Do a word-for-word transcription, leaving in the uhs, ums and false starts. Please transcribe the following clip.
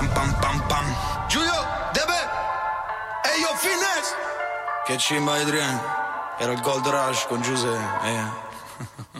ram pam pam pam. Giulio, Debe, e io Finesse. Che cimba Adrian, era il Gold Rush con Giuseppe, eh.